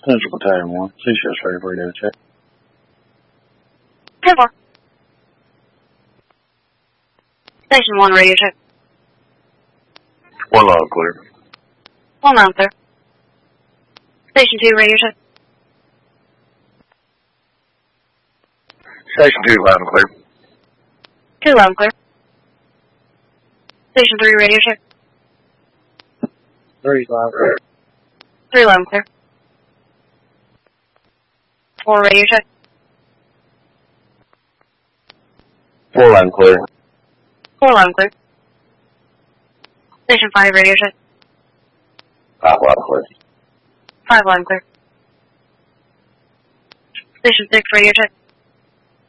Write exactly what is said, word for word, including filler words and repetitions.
Central Battalion one. C S ready for radio check. ten four. Station one, radio check. One loud clear. One loud clear. Station two, radio check. Station two, loud and clear. Two loud and clear. Station three, radio check. Three loud clear. Three loud and clear. Four, radio check. Four loud and clear. Four loud and clear. Station five, radio check. Five loud and clear. Five loud and clear. Station six, radio check.